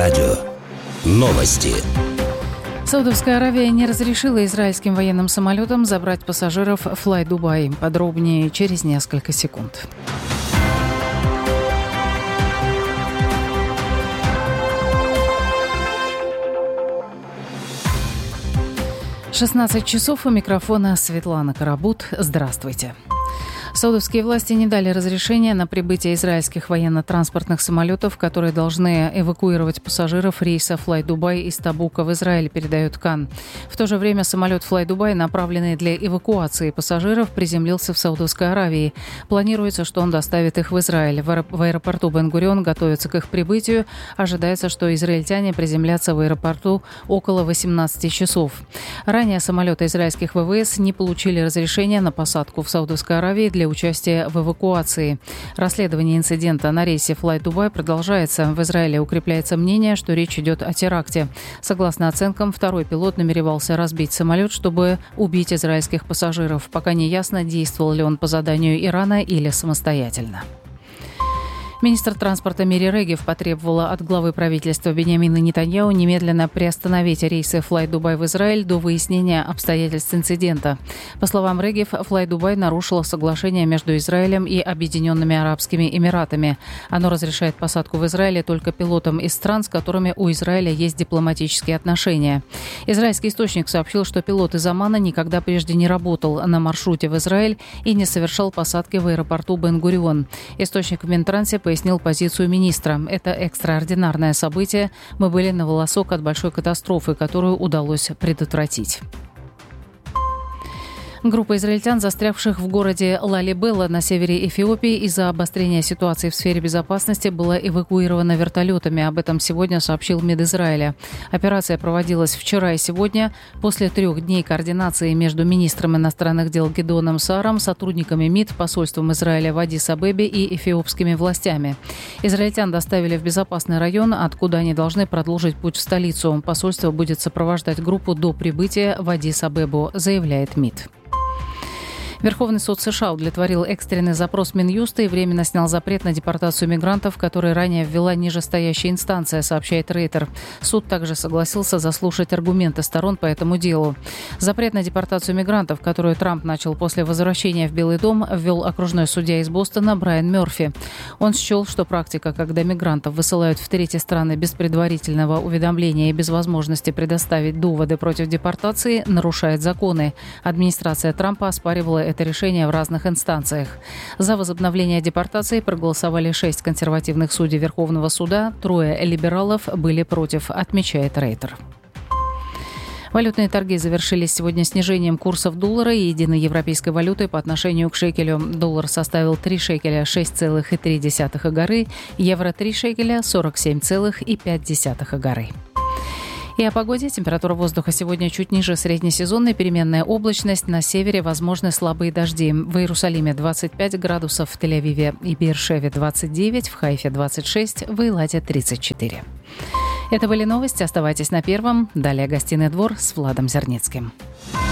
радио. Новости. Саудовская Аравия не разрешила израильским военным самолетам забрать пассажиров Fly Dubai. Подробнее через несколько секунд. «16 у микрофона Светлана Карабут. Здравствуйте. Саудовские власти не дали разрешения на прибытие израильских военно-транспортных самолетов, которые должны эвакуировать пассажиров рейса Fly Dubai из Табука в Израиль, передает КАН. В то же время самолет Fly Dubai, направленный для эвакуации пассажиров, приземлился в Саудовской Аравии. Планируется, что он доставит их в Израиль. В аэропорту Бен-Гурион готовятся к их прибытию. Ожидается, что израильтяне приземлятся в аэропорту около 18 часов. Ранее самолеты израильских ВВС не получили разрешения на посадку в Саудовской Аравии для участия в эвакуации. Расследование инцидента на рейсе Fly Dubai продолжается. В Израиле укрепляется мнение, что речь идет о теракте. Согласно оценкам, второй пилот намеревался разбить самолет, чтобы убить израильских пассажиров. Пока не ясно, действовал ли он по заданию Ирана или самостоятельно. Министр транспорта Мири Регев потребовала от главы правительства Биньямина Нетаньяху немедленно приостановить рейсы Fly Dubai в Израиль до выяснения обстоятельств инцидента. По словам Регев, Fly Dubai нарушила соглашение между Израилем и Объединенными Арабскими Эмиратами. Оно разрешает посадку в Израиле только пилотам из стран, с которыми у Израиля есть дипломатические отношения. Израильский источник сообщил, что пилот из Омана никогда прежде не работал на маршруте в Израиль и не совершал посадки в аэропорту Бен-Гурион. Источник в Минтрансе пояснил позицию министра. Это экстраординарное событие. Мы были на волосок от большой катастрофы, которую удалось предотвратить. Группа израильтян, застрявших в городе Лалибела на севере Эфиопии из-за обострения ситуации в сфере безопасности, была эвакуирована вертолетами. Об этом сегодня сообщил МИД Израиля. Операция проводилась вчера и сегодня. После 3 дней координации между министром иностранных дел Гидеоном Сааром, сотрудниками МИД, посольством Израиля в Аддис-Абебе и эфиопскими властями. Израильтян доставили в безопасный район, откуда они должны продолжить путь в столицу. Посольство будет сопровождать группу до прибытия в Аддис-Абебу, заявляет МИД. Верховный суд США удовлетворил экстренный запрос Минюста и временно снял запрет на депортацию мигрантов, который ранее ввела нижестоящая инстанция, сообщает Рейтер. Суд также согласился заслушать аргументы сторон по этому делу. Запрет на депортацию мигрантов, которую Трамп начал после возвращения в Белый дом, ввел окружной судья из Бостона Брайан Мерфи. Он счел, что практика, когда мигрантов высылают в третьи страны без предварительного уведомления и без возможности предоставить доводы против депортации, нарушает законы. Администрация Трампа оспаривала это решение в разных инстанциях. За возобновление депортации проголосовали 6 консервативных судей Верховного суда, 3 либералов были против, отмечает Рейтер. Валютные торги завершились сегодня снижением курсов доллара и единой европейской валюты по отношению к шекелю. Доллар составил 3 шекеля 6,3 агары, евро 3 шекеля 47,5 агары. И о погоде. Температура воздуха сегодня чуть ниже среднесезонной, переменная облачность. На севере возможны слабые дожди. В Иерусалиме 25 градусов, в Тель-Авиве и Беэр-Шеве 29, в Хайфе 26, в Эйлате 34. Это были новости. Оставайтесь на Первом. Далее «Гостиный двор» с Владом Зерницким.